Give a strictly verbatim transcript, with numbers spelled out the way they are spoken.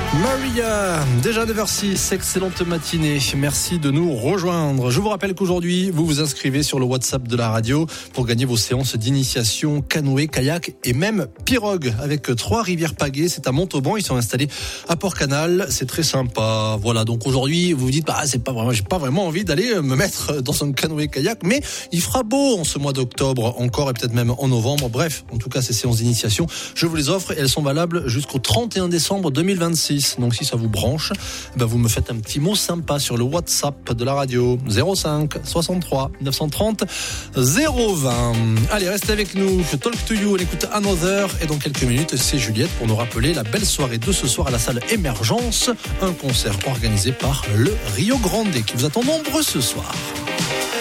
Maria, déjà neuf heures six, excellente matinée. Merci de nous rejoindre. Je vous rappelle qu'aujourd'hui, vous vous inscrivez sur le WhatsApp de la radio pour gagner vos séances d'initiation canoë, kayak et même pirogue avec trois rivières pagaies. C'est à Montauban. Ils sont installés à Port-Canal. C'est très sympa. Voilà. Donc aujourd'hui, vous vous dites, bah, c'est pas vraiment, j'ai pas vraiment envie d'aller me mettre dans un canoë kayak, mais il fera beau en ce mois d'octobre encore et peut-être même en novembre. Bref, en tout cas, ces séances d'initiation, je vous les offre et elles sont valables jusqu'au trente et un décembre deux mille vingt-six. Donc si ça vous branche, ben vous me faites un petit mot sympa sur le WhatsApp de la radio zéro cinq soixante-trois neuf cent trente zéro vingt. Allez, restez avec nous. Je talk to you, on écoute Another et dans quelques minutes, c'est Juliette pour nous rappeler la belle soirée de ce soir à la salle Émergence, un concert organisé par le Rio Grande qui vous attend nombreux ce soir.